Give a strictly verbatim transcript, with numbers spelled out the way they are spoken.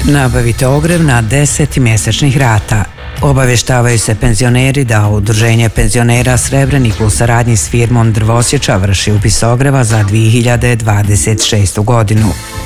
Nabavite ogrev na deset mjesečnih rata. Obavještavaju se penzioneri da Udruženje penzionera Srebrenik u saradnji s firmom Drvosječa vrši upis ogreva za dvije hiljade dvadeset šestu godinu.